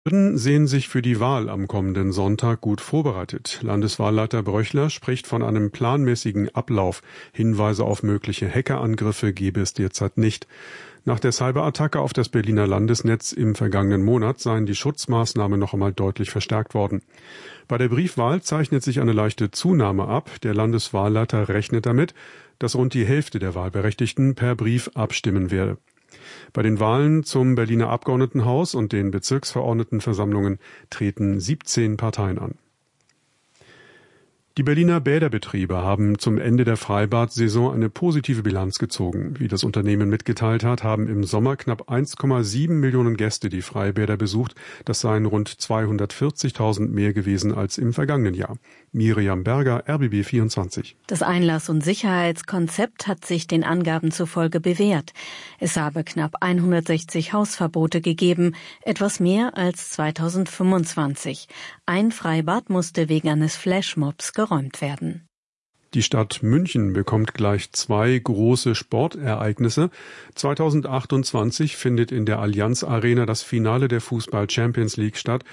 Sehen sich für die Wahl am kommenden Sonntag gut vorbereitet. Landeswahlleiter Bröchler spricht von einem planmäßigen Ablauf. Hinweise auf mögliche Hackerangriffe gebe es derzeit nicht. Nach der Cyberattacke auf das Berliner Landesnetz im vergangenen Monat seien die Schutzmaßnahmen noch einmal deutlich verstärkt worden. Bei der Briefwahl zeichnet sich eine leichte Zunahme ab. Der Landeswahlleiter rechnet damit, dass rund die Hälfte der Wahlberechtigten per Brief abstimmen werde. Bei den Wahlen zum Berliner Abgeordnetenhaus und den Bezirksverordnetenversammlungen treten 17 Parteien an. Die Berliner Bäderbetriebe haben zum Ende der Freibad-Saison eine positive Bilanz gezogen. Wie das Unternehmen mitgeteilt hat, haben im Sommer knapp 1,7 Millionen Gäste die Freibäder besucht. Das seien rund 240.000 mehr gewesen als im vergangenen Jahr. Miriam Berger, RBB 24. Das Einlass- und Sicherheitskonzept hat sich den Angaben zufolge bewährt. Es habe knapp 160 Hausverbote gegeben, etwas mehr als 2025. Ein Freibad musste wegen eines Flashmobs geräumt werden. Die Stadt München bekommt gleich 2 große Sportereignisse. 2028 findet in der Allianz Arena das Finale der Fußball Champions League statt.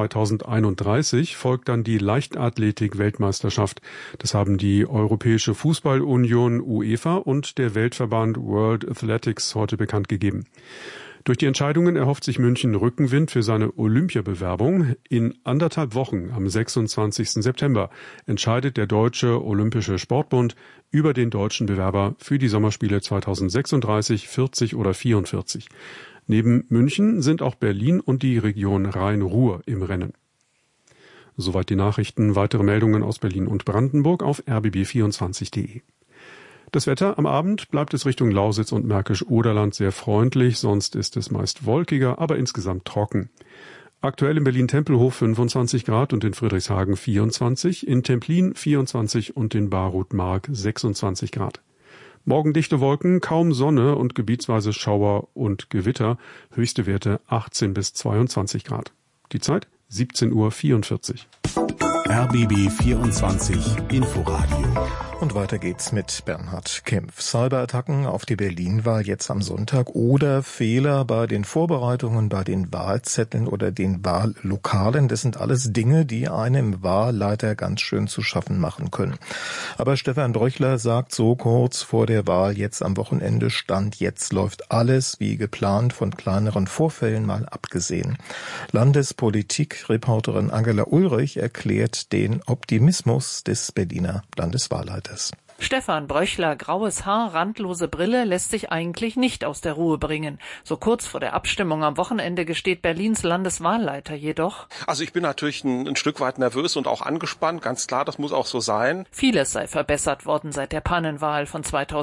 2031 folgt dann die Leichtathletik-Weltmeisterschaft. Das haben die Europäische Fußballunion UEFA und der Weltverband World Athletics heute bekannt gegeben. Durch die Entscheidungen erhofft sich München Rückenwind für seine Olympiabewerbung. In 1,5 Wochen, am 26. September, entscheidet der Deutsche Olympische Sportbund über den deutschen Bewerber für die Sommerspiele 2036, 40 oder 44. Neben München sind auch Berlin und die Region Rhein-Ruhr im Rennen. Soweit die Nachrichten. Weitere Meldungen aus Berlin und Brandenburg auf rbb24.de. Das Wetter: Am Abend bleibt es Richtung Lausitz und Märkisch-Oderland sehr freundlich, sonst ist es meist wolkiger, aber insgesamt trocken. Aktuell in Berlin-Tempelhof 25 Grad und in Friedrichshagen 24, in Templin 24 und in Baruth-Mark 26 Grad. Morgen dichte Wolken, kaum Sonne und gebietsweise Schauer und Gewitter, höchste Werte 18 bis 22 Grad. Die Zeit 17:44 Uhr. RBB 24 Inforadio. Und weiter geht's mit Bernhard Kempf. Cyberattacken auf die Berlin-Wahl jetzt am Sonntag oder Fehler bei den Vorbereitungen, bei den Wahlzetteln oder den Wahllokalen. Das sind alles Dinge, die einem Wahlleiter ganz schön zu schaffen machen können. Aber Stefan Bröchler sagt so kurz vor der Wahl jetzt am Wochenende, Stand jetzt läuft alles wie geplant, von kleineren Vorfällen mal abgesehen. Landespolitik-Reporterin Angela Ulrich erklärt den Optimismus des Berliner Landeswahlleiters. Stefan Bröchler, graues Haar, randlose Brille, lässt sich eigentlich nicht aus der Ruhe bringen. So kurz vor der Abstimmung am Wochenende gesteht Berlins Landeswahlleiter jedoch: Also ich bin natürlich ein Stück weit nervös und auch angespannt, ganz klar, das muss auch so sein. Vieles sei verbessert worden seit der Pannenwahl von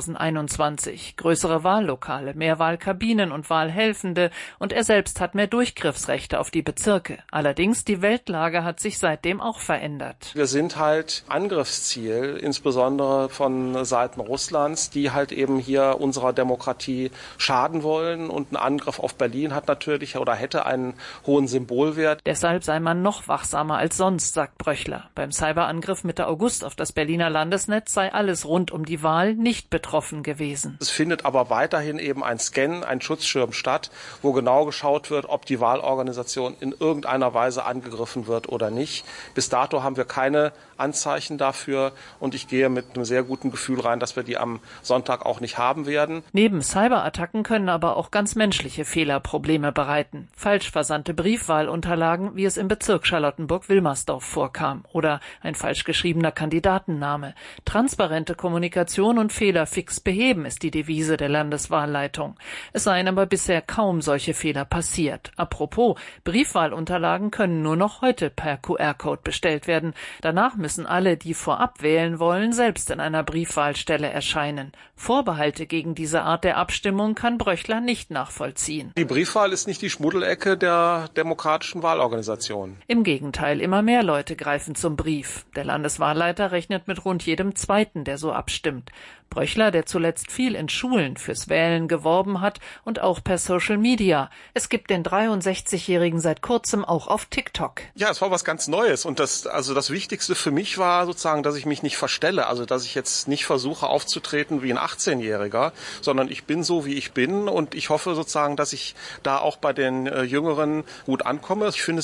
2021. Größere Wahllokale, mehr Wahlkabinen und Wahlhelfende und er selbst hat mehr Durchgriffsrechte auf die Bezirke. Allerdings, die Weltlage hat sich seitdem auch verändert. Wir sind halt Angriffsziel, insbesondere von Seiten Russlands, die halt eben hier unserer Demokratie schaden wollen. Und ein Angriff auf Berlin hat natürlich oder hätte einen hohen Symbolwert. Deshalb sei man noch wachsamer als sonst, sagt Bröchler. Beim Cyberangriff Mitte August auf das Berliner Landesnetz sei alles rund um die Wahl nicht betroffen gewesen. Es findet aber weiterhin eben ein Scan, ein Schutzschirm statt, wo genau geschaut wird, ob die Wahlorganisation in irgendeiner Weise angegriffen wird oder nicht. Bis dato haben wir keine Anzeichen dafür und ich gehe mit einem sehr guten Gefühl rein, dass wir die am Sonntag auch nicht haben werden. Neben Cyberattacken können aber auch ganz menschliche Fehler Probleme bereiten. Falsch versandte Briefwahlunterlagen, wie es im Bezirk Charlottenburg-Wilmersdorf vorkam, oder ein falsch geschriebener Kandidatenname. Transparente Kommunikation und Fehler fix beheben ist die Devise der Landeswahlleitung. Es seien aber bisher kaum solche Fehler passiert. Apropos, Briefwahlunterlagen können nur noch heute per QR-Code bestellt werden. Danach müssen alle, die vorab wählen wollen, selbst in einer Briefwahlstelle erscheinen. Vorbehalte gegen diese Art der Abstimmung kann Bröchler nicht nachvollziehen. Die Briefwahl ist nicht die Schmuddelecke der demokratischen Wahlorganisation. Im Gegenteil, immer mehr Leute greifen zum Brief. Der Landeswahlleiter rechnet mit rund jedem Zweiten, der so abstimmt. Bröchler, der zuletzt viel in Schulen fürs Wählen geworben hat und auch per Social Media. Es gibt den 63-Jährigen seit kurzem auch auf TikTok. Ja, es war was ganz Neues und das Wichtigste für mich war sozusagen, dass ich mich nicht verstelle, also dass ich jetzt nicht versuche aufzutreten wie ein 18-Jähriger, sondern ich bin so, wie ich bin und ich hoffe sozusagen, dass ich da auch bei den Jüngeren gut ankomme. Ich finde